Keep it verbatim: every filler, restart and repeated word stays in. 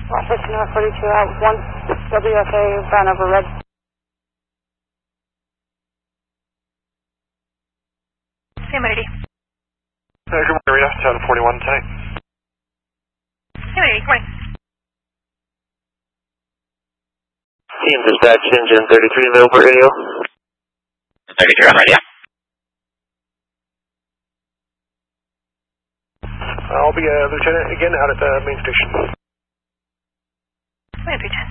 Washington North forty-two out, one W F A, bound over red. Same I D. Uh, good morning, Rita. seven forty-one tonight. Same I D, good morning. Team dispatch, engine thirty-three, available radio. thirty-three on radio. I'll be uh, Lieutenant again out at the main station. Main three ten.